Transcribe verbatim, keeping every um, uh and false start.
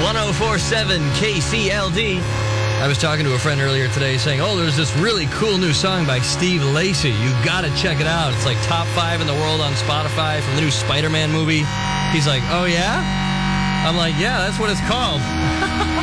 one oh four point seven K C L D. I was talking to a friend earlier today saying, oh, there's this really cool new song by Steve Lacy. You got to check it out. It's like top five in the world on Spotify from the new Spider-Man movie. He's like, oh, yeah? I'm like, yeah, that's what it's called.